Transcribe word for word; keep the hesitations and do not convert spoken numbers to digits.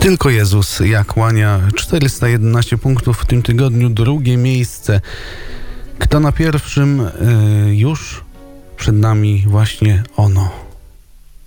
Tylko Jezus jak łania. czterysta jedenaście punktów w tym tygodniu, drugie miejsce. Kto na pierwszym? Yy, już przed nami właśnie ono.